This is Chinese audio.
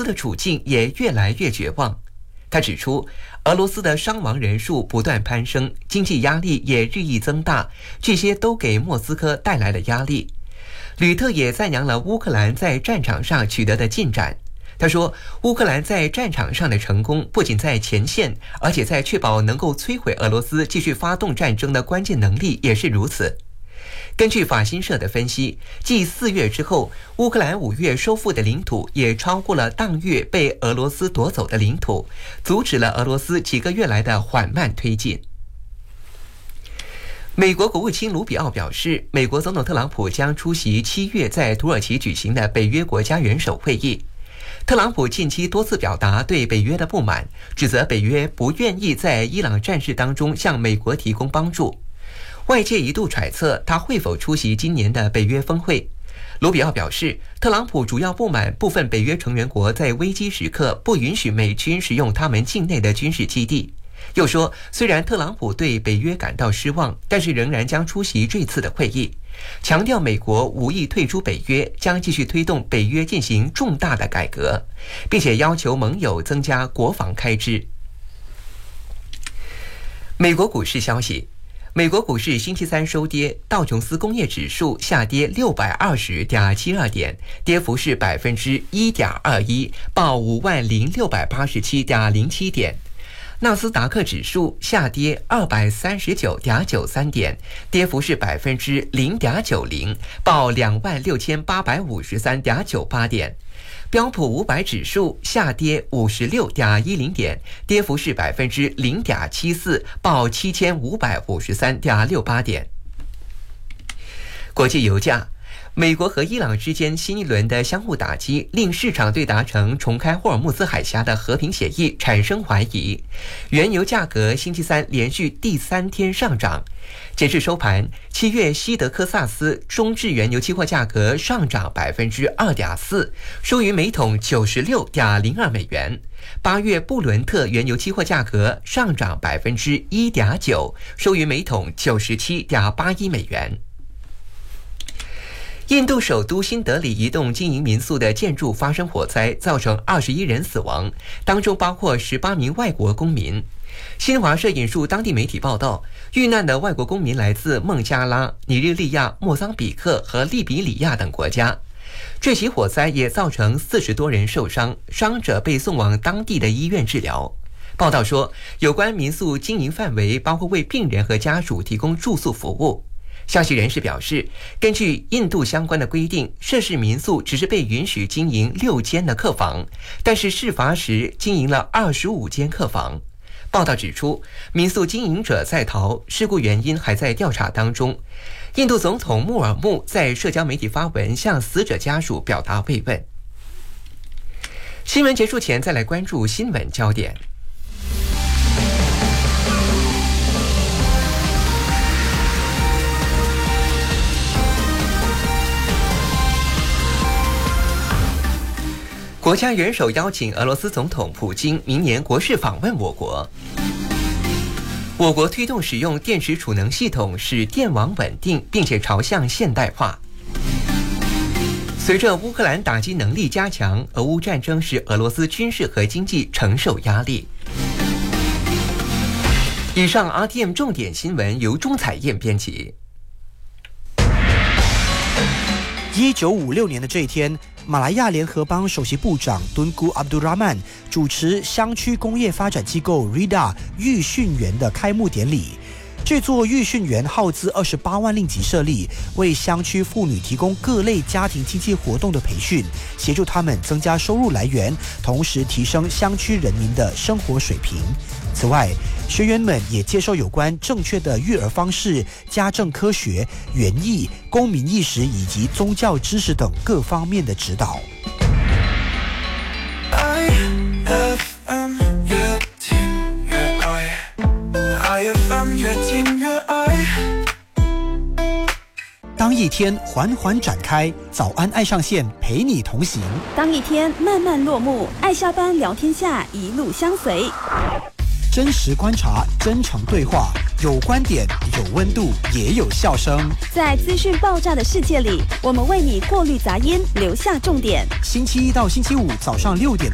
斯的处境也越来越绝望。他指出，俄罗斯的伤亡人数不断攀升，经济压力也日益增大，这些都给莫斯科带来了压力。吕特也赞扬了乌克兰在战场上取得的进展。他说，乌克兰在战场上的成功不仅在前线，而且在确保能够摧毁俄罗斯继续发动战争的关键能力也是如此。根据法新社的分析，继4月之后，乌克兰5月收复的领土也超过了当月被俄罗斯夺走的领土，阻止了俄罗斯几个月来的缓慢推进。美国国务卿卢比奥表示，美国总统特朗普将出席7月在土耳其举行的北约国家元首会议。特朗普近期多次表达对北约的不满，指责北约不愿意在伊朗战事当中向美国提供帮助。外界一度揣测他会否出席今年的北约峰会。卢比奥表示，特朗普主要不满部分北约成员国在危机时刻不允许美军使用他们境内的军事基地。又说，虽然特朗普对北约感到失望，但是仍然将出席这次的会议，强调美国无意退出北约，将继续推动北约进行重大的改革，并且要求盟友增加国防开支。美国股市消息，美国股市星期三收跌，道琼斯工业指数下跌620.72点，跌幅是 1.21%， 报50687.07点。纳斯达克指数下跌239.93点，跌幅是 0.90%， 报26853.98点。标普500指数下跌56.10点，跌幅是 0.74%， 报7553.68点。国际油价，美国和伊朗之间新一轮的相互打击，令市场对达成重开霍尔木兹海峡的和平协议产生怀疑。原油价格星期三连续第3天上涨。截至收盘，7月西德克萨斯中质原油期货价格上涨 2.4%， 收于每桶 96.02 美元。8月布伦特原油期货价格上涨 1.9%， 收于每桶 97.81 美元。印度首都新德里一栋经营民宿的建筑发生火灾，造成21人死亡，当中包括18名外国公民。新华社引述当地媒体报道，遇难的外国公民来自孟加拉、尼日利亚、莫桑比克和利比里亚等国家。这起火灾也造成40多人受伤，伤者被送往当地的医院治疗。报道说，有关民宿经营范围包括为病人和家属提供住宿服务。消息人士表示，根据印度相关的规定，涉事民宿只是被允许经营6间的客房，但是事发时经营了25间客房。报道指出，民宿经营者在逃，事故原因还在调查当中。印度总统穆尔穆在社交媒体发文向死者家属表达慰问。新闻结束前，再来关注新闻焦点。国家元首邀请俄罗斯总统普京明年国事访问我国。我国推动使用电池储能系统，使电网稳定，并且朝向现代化。随着乌克兰打击能力加强，俄乌战争使俄罗斯军事和经济承受压力。以上 RTM 重点新闻由钟彩燕编辑。 1956年的这一天，马来亚联合邦首席部长敦古阿卜杜拉曼主持乡区工业发展机构 RIDA 育训园的开幕典礼。这座育训园耗资28万令吉设立，为乡区妇女提供各类家庭经济活动的培训，协助他们增加收入来源，同时提升乡区人民的生活水平。此外，学员们也接受有关正确的育儿方式、家政科学、园艺、公民意识以及宗教知识等各方面的指导。当一天缓缓展开，早安爱上线陪你同行； 当一天慢慢落幕，爱下班聊天下一路相随。 真实观察，真诚对话，有观点，有温度，也有笑声。 在资讯爆炸的世界里，我们为你过滤杂音，留下重点。 星期一到星期五早上6点。